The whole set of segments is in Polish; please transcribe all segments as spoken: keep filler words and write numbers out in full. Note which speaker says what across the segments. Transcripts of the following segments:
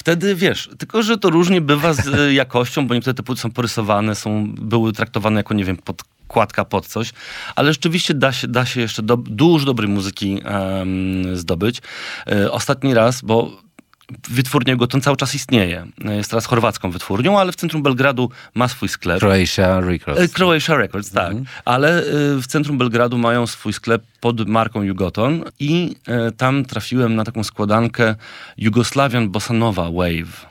Speaker 1: wtedy, wiesz, tylko że to różnie bywa z jakością, bo niektóre te płyty są porysowane, są, były traktowane jako, nie wiem, podkładka pod coś, ale rzeczywiście da się, da się jeszcze do, dużo dobrej muzyki um, zdobyć. E, ostatni raz, bo wytwórnia Yugoton cały czas istnieje. Jest teraz chorwacką wytwórnią, ale w centrum Belgradu ma swój sklep.
Speaker 2: Croatia Records.
Speaker 1: Croatia Records, tak.
Speaker 2: Mhm.
Speaker 1: Ale w centrum Belgradu mają swój sklep pod marką Yugoton i tam trafiłem na taką składankę Jugoslavian Bossa Nova Wave.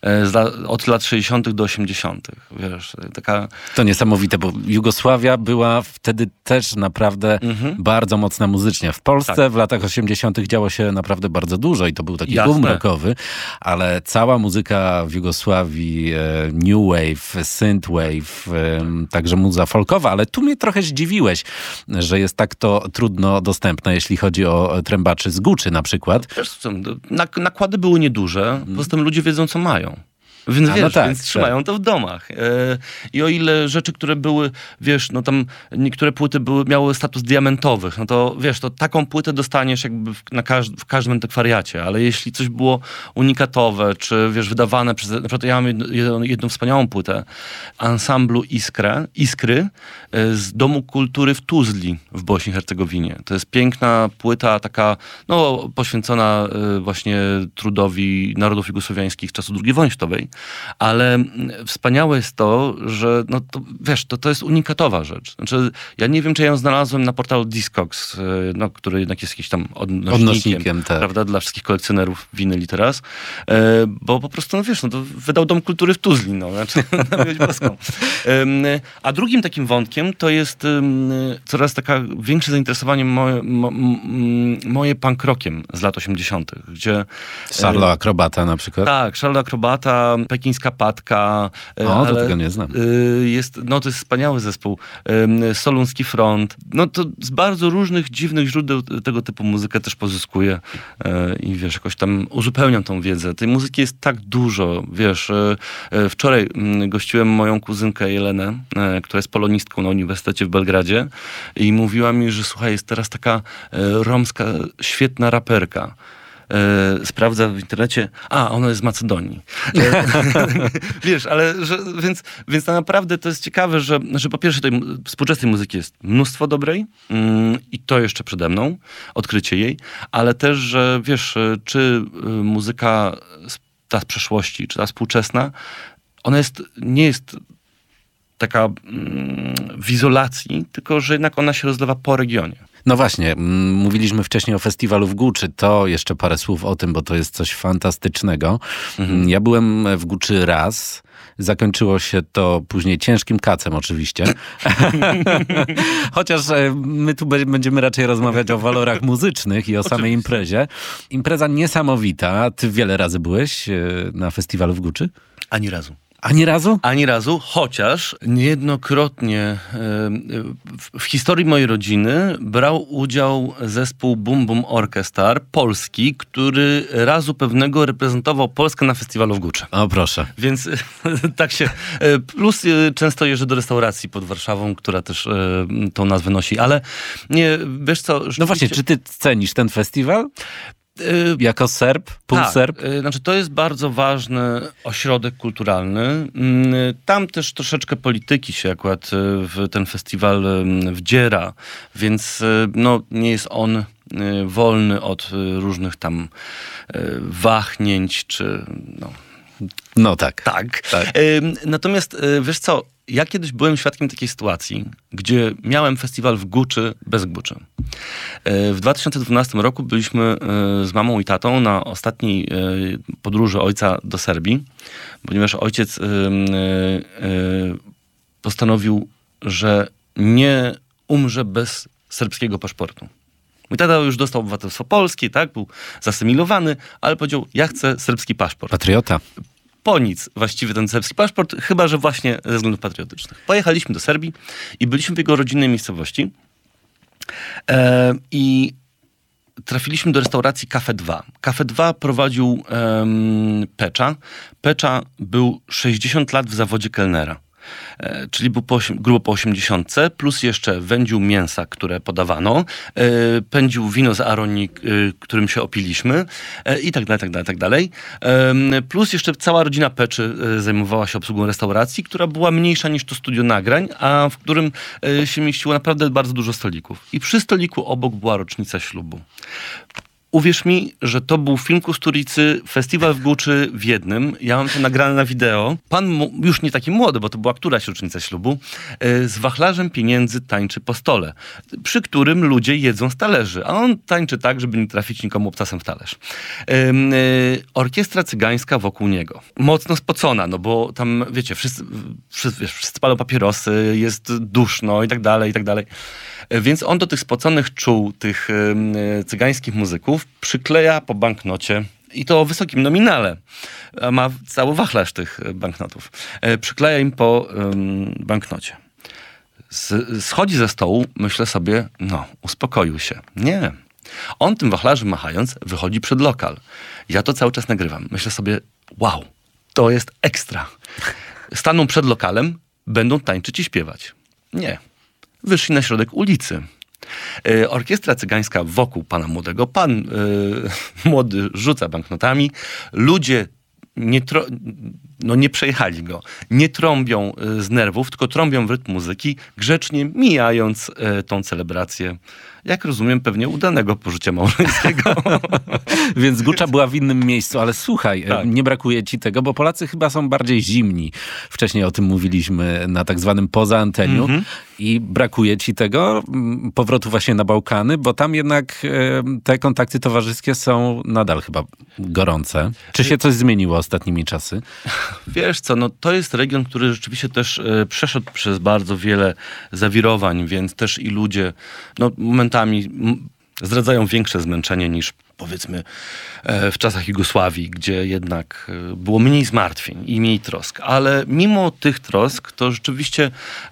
Speaker 1: Od lat sześćdziesiątych do osiemdziesiątych. Wiesz, taka...
Speaker 2: To niesamowite, bo Jugosławia była wtedy też naprawdę mhm. bardzo mocna muzycznie. W Polsce tak. w latach osiemdziesiątych działo się naprawdę bardzo dużo i to był taki boom rockowy, ale cała muzyka w Jugosławii, new wave, synthwave, także muza folkowa, ale tu mnie trochę zdziwiłeś, że jest tak to trudno dostępne, jeśli chodzi o trębaczy z Gucci na przykład.
Speaker 1: Wiesz co, nakłady były nieduże, hmm. poza tym ludzie wiedzą, co mają. Więc
Speaker 2: A,
Speaker 1: wiesz,
Speaker 2: no tak,
Speaker 1: więc trzymają
Speaker 2: tak.
Speaker 1: to w domach. Yy, I o ile rzeczy, które były, wiesz, no tam niektóre płyty były, miały status diamentowych, no to wiesz, to taką płytę dostaniesz jakby w, na każ- w każdym antykwariacie, ale jeśli coś było unikatowe, czy wiesz, wydawane przez, na przykład ja mam jedną, jedną wspaniałą płytę ansamblu Iskra, Iskry yy, z Domu Kultury w Tuzli w Bośni i Hercegowinie. To jest piękna płyta, taka, no, poświęcona yy, właśnie trudowi narodów jugosłowiańskich z czasu drugiej wojny światowej. Ale wspaniałe jest to, że no to, wiesz, to, to jest unikatowa rzecz. Znaczy, ja nie wiem, czy ja ją znalazłem na portalu Discogs, no, który jednak jest jakiś tam odnośnikiem,
Speaker 2: odnośnikiem tak.
Speaker 1: prawda, dla wszystkich kolekcjonerów winyli teraz. E, bo po prostu, no wiesz, no to wydał Dom Kultury w Tuzli, no, znaczy, na miłość boską. E, a drugim takim wątkiem to jest um, coraz taka większe zainteresowanie moje, mo, moje punk rockiem z lat osiemdziesiątych, gdzie...
Speaker 2: Charlo Akrobata na przykład.
Speaker 1: Tak, Charlo Akrobata, Pekińska Patka.
Speaker 2: O, ale, to tego nie znam.
Speaker 1: Jest, no to jest wspaniały zespół. Solunski Front. No to z bardzo różnych dziwnych źródeł tego typu muzykę też pozyskuję i wiesz, jakoś tam uzupełniam tą wiedzę. Tej muzyki jest tak dużo, wiesz. Wczoraj gościłem moją kuzynkę Jelenę, która jest polonistką na Uniwersytecie w Belgradzie i mówiła mi, że słuchaj, jest teraz taka romska, świetna raperka. E, sprawdza w internecie, a ona jest z Macedonii. E, wiesz, ale że, więc, więc to naprawdę to jest ciekawe, że, że po pierwsze tej współczesnej muzyki jest mnóstwo dobrej mm, i to jeszcze przede mną, odkrycie jej, ale też, że wiesz, czy muzyka ta z przeszłości, czy ta współczesna, ona jest, nie jest taka mm, w izolacji, tylko że jednak ona się rozlewa po regionie.
Speaker 2: No właśnie, mówiliśmy wcześniej o festiwalu w Gucci, to jeszcze parę słów o tym, bo to jest coś fantastycznego. Mhm. Ja byłem w Gucci raz, zakończyło się to później ciężkim kacem oczywiście. Chociaż my tu będziemy raczej rozmawiać o walorach muzycznych i o samej oczywiście. imprezie. Impreza niesamowita. Ty wiele razy byłeś na festiwalu w Gucci?
Speaker 1: Ani razu.
Speaker 2: Ani razu?
Speaker 1: Ani razu, chociaż niejednokrotnie w historii mojej rodziny brał udział zespół Boom Boom Orchestra polski, który razu pewnego reprezentował Polskę na festiwalu w Gucci.
Speaker 2: O proszę.
Speaker 1: Więc tak się... Plus często jeżdżę do restauracji pod Warszawą, która też tą nazwę nosi, ale nie, wiesz co...
Speaker 2: No właśnie, czy ty cenisz ten festiwal? Jako Serb, półserb?
Speaker 1: Tak, znaczy to jest bardzo ważny ośrodek kulturalny. Tam też troszeczkę polityki się akurat w ten festiwal wdziera, więc no, nie jest on wolny od różnych tam wahnięć, czy no...
Speaker 2: No tak.
Speaker 1: Tak.
Speaker 2: tak.
Speaker 1: Natomiast wiesz co, ja kiedyś byłem świadkiem takiej sytuacji, gdzie miałem festiwal w Gucci bez Gucci. W dwa tysiące dwunastym roku byliśmy z mamą i tatą na ostatniej podróży ojca do Serbii, ponieważ ojciec postanowił, że nie umrze bez serbskiego paszportu. Mój tata już dostał obywatelstwo polskie, tak, był zasymilowany, ale powiedział, ja chcę serbski paszport.
Speaker 2: Patriota.
Speaker 1: Po nic właściwie ten serbski paszport, chyba że właśnie ze względów patriotycznych. Pojechaliśmy do Serbii i byliśmy w jego rodzinnej miejscowości e, i trafiliśmy do restauracji Cafe dwa. Cafe dwa prowadził um, Pecza. Pecza był sześćdziesiąt lat w zawodzie kelnera. E, czyli był po, grubo po osiemdziesiątce, plus jeszcze wędził mięsa, które podawano, e, pędził wino z Aroni, e, którym się opiliśmy e, i tak dalej, tak dalej, tak dalej. E, plus jeszcze cała rodzina Peczy e, zajmowała się obsługą restauracji, która była mniejsza niż to studio nagrań, a w którym e, się mieściło naprawdę bardzo dużo stolików. I przy stoliku obok była rocznica ślubu. Uwierz mi, że to był film Kusturicy, festiwal w Gucci w jednym. Ja mam to nagrane na wideo. Pan, już nie taki młody, bo to była któraś rocznica ślubu, z wachlarzem pieniędzy tańczy po stole, przy którym ludzie jedzą z talerzy, a on tańczy tak, żeby nie trafić nikomu obcasem w talerz. Orkiestra cygańska wokół niego. Mocno spocona, no bo tam, wiecie, wszyscy, wszyscy, wiesz, wszyscy palą papierosy, jest duszno i tak dalej, i tak dalej. Więc on do tych spoconych czuł tych cygańskich muzyków przykleja po banknocie, i to o wysokim nominale, a ma cały wachlarz tych banknotów. Przykleja im po um, banknocie. Z, schodzi ze stołu, myślę sobie, no, uspokoił się. Nie. On tym wachlarzem machając wychodzi przed lokal. Ja to cały czas nagrywam. Myślę sobie, wow, to jest ekstra. Staną przed lokalem, będą tańczyć i śpiewać. Nie. Wyszli na środek ulicy. E, orkiestra cygańska wokół pana młodego. Pan e, młody rzuca banknotami. Ludzie nie, tro, no nie przejechali go. Nie trąbią e, z nerwów, tylko trąbią w rytm muzyki, grzecznie mijając e, tą celebrację. Jak rozumiem, pewnie udanego pożycia małżeńskiego.
Speaker 2: Więc Gucza była w innym miejscu, ale słuchaj, tak. Nie brakuje ci tego, bo Polacy chyba są bardziej zimni. Wcześniej o tym mówiliśmy na tak zwanym poza anteniu mm-hmm. i brakuje ci tego powrotu właśnie na Bałkany, bo tam jednak te kontakty towarzyskie są nadal chyba gorące. Czy się coś zmieniło ostatnimi czasy?
Speaker 1: Wiesz co, no to jest region, który rzeczywiście też e, przeszedł przez bardzo wiele zawirowań, więc też i ludzie, no momentami zdradzają większe zmęczenie niż powiedzmy w czasach Jugosławii, gdzie jednak było mniej zmartwień i mniej trosk. Ale mimo tych trosk, to rzeczywiście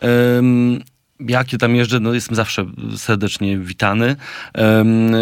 Speaker 1: um, jak ja tam jeżdżę, no jestem zawsze serdecznie witany. Um,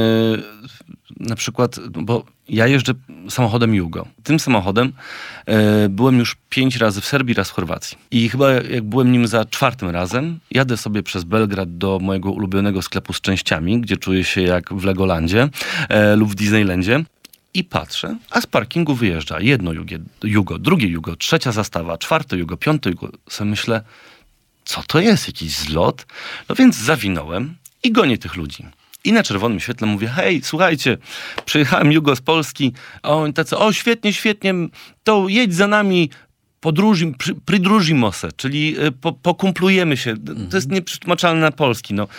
Speaker 1: na przykład, bo ja jeżdżę samochodem Jugo. Tym samochodem e, byłem już pięć razy w Serbii, raz w Chorwacji. I chyba jak byłem nim za czwartym razem, jadę sobie przez Belgrad do mojego ulubionego sklepu z częściami, gdzie czuję się jak w Legolandzie e, lub w Disneylandzie. I patrzę, a z parkingu wyjeżdża jedno jugie, Jugo, drugie Jugo, trzecia zastawa, czwarte Jugo, piąte Jugo. Sobie myślę, co to jest? Jakiś zlot? No więc zawinąłem i gonię tych ludzi. I na czerwonym świetle mówię, hej, słuchajcie, przyjechałem Jugo z Polski, a oni tacy, o świetnie, świetnie, to jedź za nami, podróży, pridružimo se, czyli po, pokumplujemy się. To jest nieprzetłumaczalne na polski. No.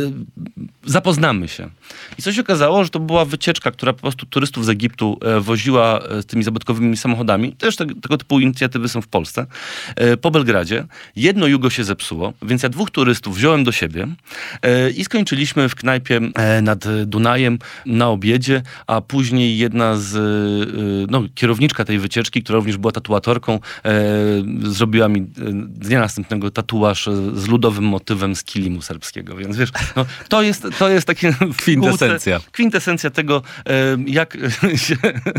Speaker 1: Zapoznamy się. I co się okazało, że to była wycieczka, która po prostu turystów z Egiptu woziła z tymi zabytkowymi samochodami. Też te, tego typu inicjatywy są w Polsce. Po Belgradzie. Jedno Jugo się zepsuło, więc ja dwóch turystów wziąłem do siebie i skończyliśmy w knajpie nad Dunajem na obiedzie, a później jedna z no, kierowniczka tej wycieczki, która również była tatuatorką, zrobiła mi dnia następnego tatuaż z ludowym motywem z kilimu serbskiego. Więc wiesz, no, to jest, to jest takie
Speaker 2: kwintesencja.
Speaker 1: kwintesencja tego, jak się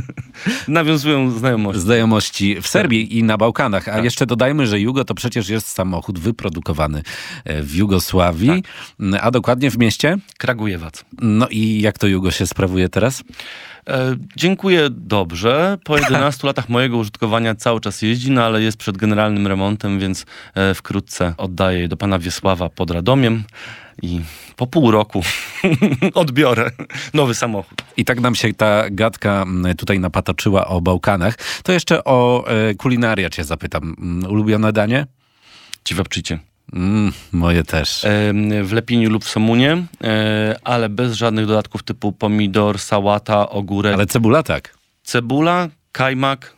Speaker 1: nawiązują znajomości.
Speaker 2: Znajomości w Serbii i na Bałkanach. A tak. Jeszcze dodajmy, że Jugo to przecież jest samochód wyprodukowany w Jugosławii, tak. A dokładnie w mieście?
Speaker 1: Kragujewac.
Speaker 2: No i jak to Jugo się sprawuje teraz?
Speaker 1: E, dziękuję dobrze. Po jedenastu latach mojego użytkowania cały czas jeździ, no ale jest przed generalnym remontem, więc e, wkrótce oddaję je do pana Wiesława pod Radomiem i po pół roku odbiorę nowy samochód.
Speaker 2: I tak nam się ta gadka tutaj napatoczyła o Bałkanach. To jeszcze o e, kulinarię cię zapytam. Ulubione danie?
Speaker 1: Ciwapczycie.
Speaker 2: Mm, moje też.
Speaker 1: W Lepieniu lub w Somunie, ale bez żadnych dodatków typu pomidor, sałata, ogórek.
Speaker 2: Ale cebula tak.
Speaker 1: Cebula, kajmak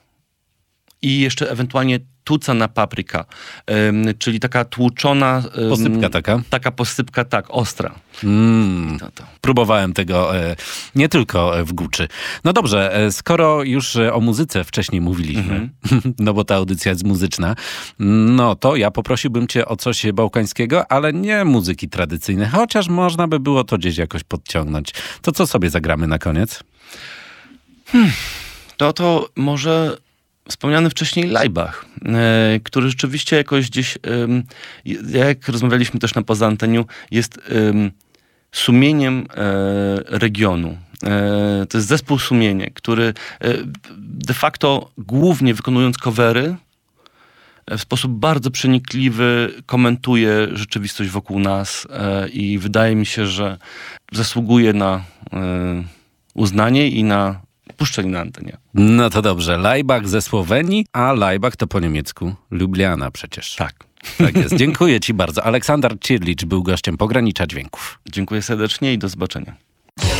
Speaker 1: i jeszcze ewentualnie tucana papryka, czyli taka tłuczona...
Speaker 2: Posypka taka?
Speaker 1: Taka posypka, tak, ostra.
Speaker 2: Mm, to, to. Próbowałem tego e, nie tylko w Gucci. No dobrze, e, skoro już o muzyce wcześniej mówiliśmy, mm-hmm. no bo ta audycja jest muzyczna, no to ja poprosiłbym cię o coś bałkańskiego, ale nie muzyki tradycyjnej, chociaż można by było to gdzieś jakoś podciągnąć. To co sobie zagramy na koniec?
Speaker 1: Hmm. No to może... wspomniany wcześniej Laibach, e, który rzeczywiście jakoś gdzieś, e, jak rozmawialiśmy też na poza anteniu, jest e, sumieniem e, regionu. E, to jest zespół Sumienie, który e, de facto głównie wykonując covery, w sposób bardzo przenikliwy komentuje rzeczywistość wokół nas e, i wydaje mi się, że zasługuje na e, uznanie i na puszczenie na antenie.
Speaker 2: No to dobrze. Laibach ze Słowenii, a Laibach to po niemiecku Lubliana przecież.
Speaker 1: Tak.
Speaker 2: Tak jest. Dziękuję ci bardzo. Aleksander Cirlicz był gościem Pogranicza Dźwięków.
Speaker 1: Dziękuję serdecznie i do zobaczenia.